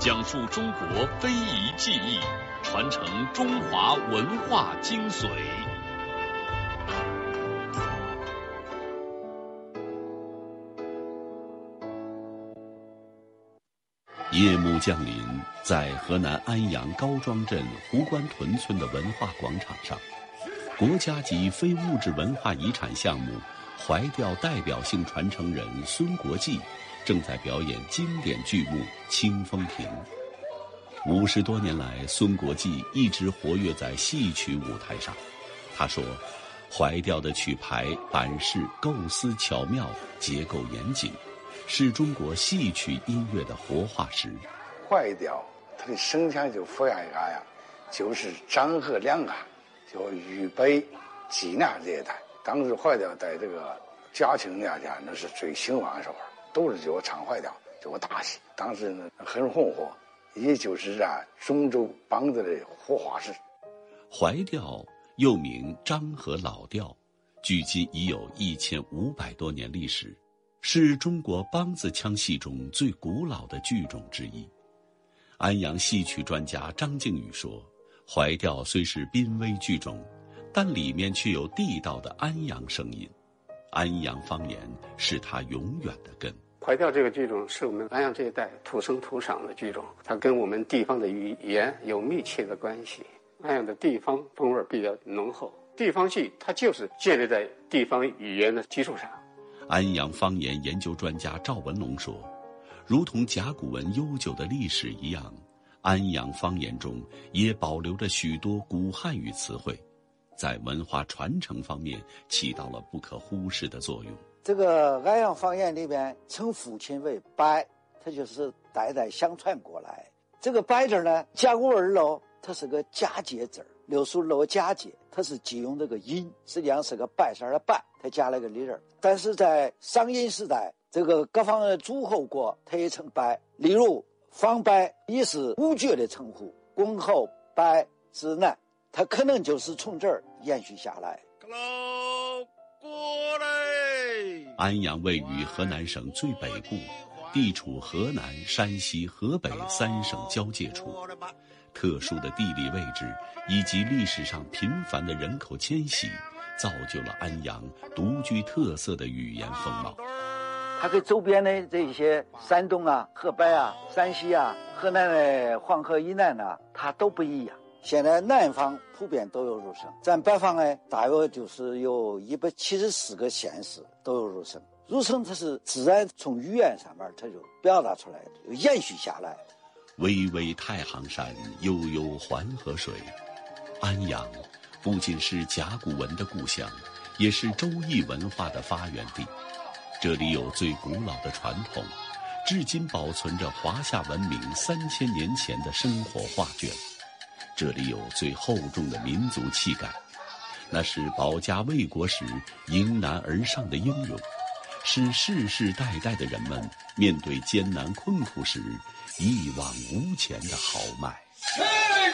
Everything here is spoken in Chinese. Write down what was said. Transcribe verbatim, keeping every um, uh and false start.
讲述中国非遗技艺，传承中华文化精髓。夜幕降临，在河南安阳高庄镇湖关屯村的文化广场上，国家级非物质文化遗产项目怀调代表性传承人孙国际正在表演经典剧目《清风亭》。五十多年来，孙国际一直活跃在戏曲舞台上。他说，怀调的曲牌版式构思巧妙，结构严谨，是中国戏曲音乐的活化石。 怀调它的声腔就复原啥呀？就是张和两岸，就豫北、济南这一带。当时怀调在这个嘉庆年间那是最兴旺的时候，都是就唱怀调，就大戏。当时呢很红火，也就是啊中州梆子的活化石。 怀调又名漳河老调，距今已有一千五百多年历史，是中国梆子腔戏中最古老的剧种之一。安阳戏曲专家张靖宇说，怀调虽是濒危剧种，但里面却有地道的安阳声音，安阳方言是它永远的根。 怀调这个剧种是我们安阳这一带土生土长的剧种，它跟我们地方的语言有密切的关系。安阳的地方风味比较浓厚，地方戏它就是建立在地方语言的基础上。 安阳方言研究专家赵文龙说，如同甲骨文悠久的历史一样，安阳方言中也保留着许多古汉语词汇，在文化传承方面起到了不可忽视的作用。 这个安阳方言里边称父亲为伯，它就是代代相传过来。这个伯字呢，甲骨文喽，它是个假借字，六书楼假借，它是借用这个音，实际上是个拜字的拜，它加了个里字。但是在商殷时代，这个各方的诸侯国它也称伯，例如方伯也是武爵的称呼，公侯伯之难，它可能就是从这儿延续下来。 过来！安阳位于河南省最北部，地处河南、山西、河北三省交界处。特殊的地理位置以及历史上频繁的人口迁徙，造就了安阳独具特色的语言风貌。 它跟周边的这些山东啊、河北啊、山西啊、河南的黄河以南啊，它都不一样。现在南方普遍都有入声，咱北方呢，大约就是有一百七十四个县市都有入声。入声它是自然从语言上面它就表达出来，就延续下来。 巍巍太行山，悠悠黄河水。安阳不仅是甲骨文的故乡，也是周易文化的发源地。这里有最古老的传统，至今保存着华夏文明三千年前的生活画卷。这里有最厚重的民族气概，那是保家卫国时迎难而上的英勇，是世世代代的人们面对艰难困苦时一往无前的豪迈。